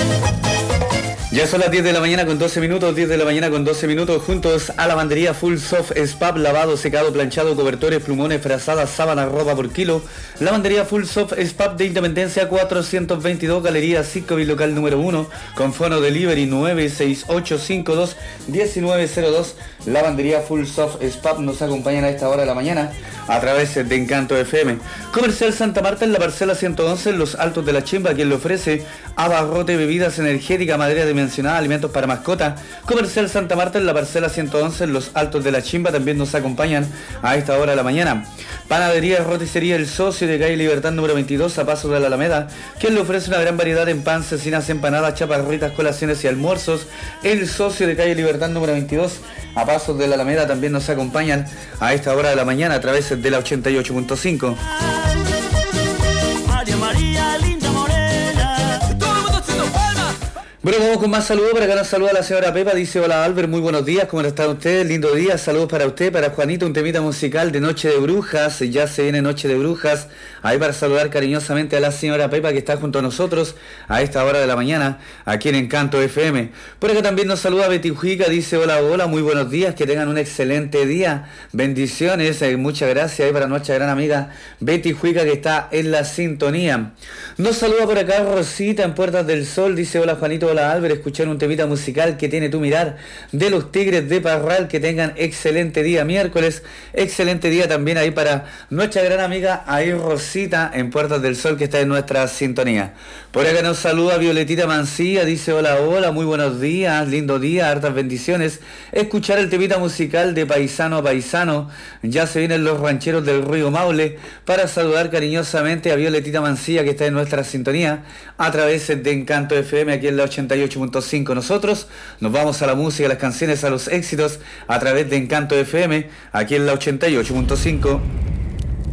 Ya son las 10 de la mañana con 12 minutos, 10 de la mañana con 12 minutos, juntos a lavandería Full Soft Spap, lavado, secado, planchado, cobertores, plumones, frazadas, sábanas, ropa por kilo. Lavandería Full Soft Spap de Independencia 422, Galería Ciccovi, local número 1, con fono delivery 96852-1902. Lavandería Full Soft Spap nos acompañan a esta hora de la mañana a través de Encanto FM. Comercial Santa Marta en la parcela 111 en los Altos de la Chimba, quien le ofrece abarrote, bebidas energéticas, madera dimensionada, alimentos para mascota. Comercial Santa Marta en la parcela 111 en los Altos de la Chimba también nos acompañan a esta hora de la mañana. Panadería Roticería El Socio de calle Libertad número 22 a pasos de la Alameda, quien le ofrece una gran variedad en pan, cecinas, empanadas, chaparritas, colaciones y almuerzos. El Socio de calle Libertad número 22 a pasos de la Alameda también nos acompañan a esta hora de la mañana a través de la 88.5. María, linda morena. Todo el mundo haciendo palmas. Bueno, vamos con más saludos. Para acá nos saluda la señora Pepa. Dice: hola Albert, muy buenos días. ¿Cómo están ustedes? Lindo día. Saludos para usted, para Juanito. Un temita musical de Noche de Brujas. Ya se viene Noche de Brujas. Ahí para saludar cariñosamente a la señora Pepa, que está junto a nosotros a esta hora de la mañana aquí en Encanto FM. Por acá también nos saluda Betty Juica. Dice: hola, hola, muy buenos días. Que tengan un excelente día. Bendiciones. Muchas gracias ahí para nuestra gran amiga Betty Juica, que está en la sintonía. Nos saluda por acá Rosita en Puertas del Sol. Dice: hola Juanito, hola Albert, escuchar un temita musical que tiene tu mirar de los Tigres de Parral. Que tengan excelente día miércoles, excelente día también ahí para nuestra gran amiga ahí Rosita en Puertas del Sol, que está en nuestra sintonía. Por acá nos saluda Violetita Mancilla. Dice: hola, hola, muy buenos días, lindo día, hartas bendiciones. Escuchar el temita musical de Paisano a Paisano. Ya se vienen los rancheros del Río Maule, para saludar cariñosamente a Violetita Mancilla, que está en nuestra sintonía a través de Encanto FM aquí en la 88.5. Nosotros nos vamos a la música, a las canciones, a los éxitos a través de Encanto FM aquí en la 88.5.